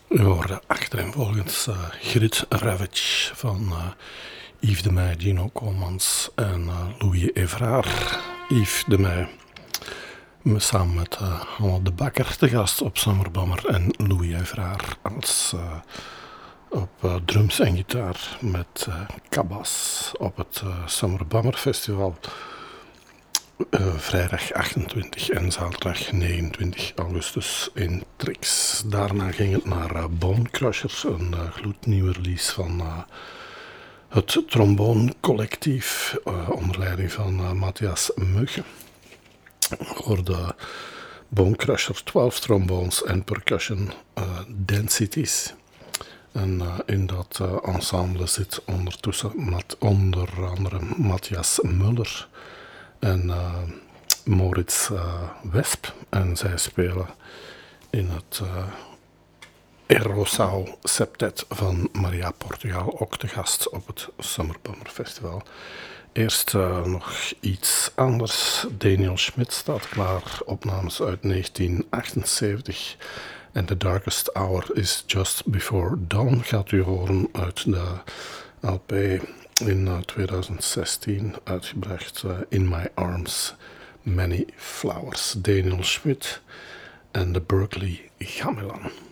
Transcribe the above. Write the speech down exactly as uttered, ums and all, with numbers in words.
We hoorden achtereenvolgens uh, Grit Ravage van uh, Yves de Meij, Gino Coolmans en uh, Louis Evraar. Yves de Meij samen met uh, Hanne de Bakker te gast op Summerbummer en Louis Evraar als uh, op uh, drums en gitaar met uh, Kabas op het uh, Summerbummer Festival. Uh, vrijdag achtentwintig en zaterdag negenentwintig augustus in Trix. Daarna ging het naar uh, Bone Crushers, een uh, gloednieuwe release van uh, het Trombone Collectief uh, onder leiding van uh, Matthias Mugge. Voor de Bone Crusher, twaalf trombones en percussion uh, densities. En uh, in dat uh, ensemble zit ondertussen mat, onder andere Matthias Muller en uh, Moritz uh, Wesp. En zij spelen in het uh, Erosao Septet van Maria Portugal, ook te gast op het Summerbummer Festival. Eerst uh, nog iets anders. Daniel Schmidt staat klaar, opnames uit negentien achtenzeventig. En The Darkest Hour is Just Before Dawn gaat u horen uit de L P in uh, twintig zestien uitgebracht, uh, In My Arms, Many Flowers. Daniel Schmidt en de Berkeley Gamelan.